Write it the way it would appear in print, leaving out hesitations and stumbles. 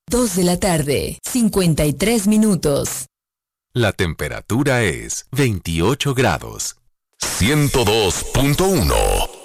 2 de la tarde, 53 minutos. La temperatura es 28 grados. 102.1